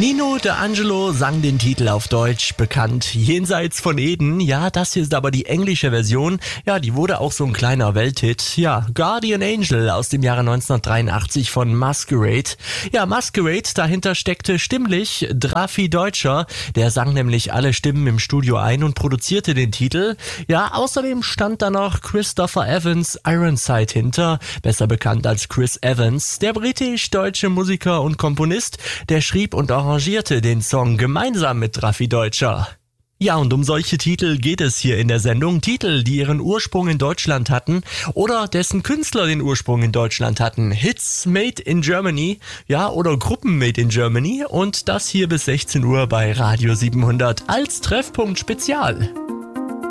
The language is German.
Nino D'Angelo sang den Titel auf Deutsch, bekannt Jenseits von Eden. Ja, das hier ist aber die englische Version. Ja, die wurde auch so ein kleiner Welthit. Ja, Guardian Angel aus dem Jahre 1983 von Masquerade. Ja, Masquerade, dahinter steckte stimmlich Drafi Deutscher. Der sang nämlich alle Stimmen im Studio ein und produzierte den Titel. Ja, außerdem stand da noch Christopher Evans Ironside hinter, besser bekannt als Chris Evans, der britisch-deutsche Musiker und Komponist, der schrieb und arrangierte den Song gemeinsam mit Drafi Deutscher. Ja, und um solche Titel geht es hier in der Sendung. Titel, die ihren Ursprung in Deutschland hatten oder dessen Künstler den Ursprung in Deutschland hatten. Hits made in Germany, ja, oder Gruppen made in Germany. Und das hier bis 16 Uhr bei Radio 700 als Treffpunkt Spezial.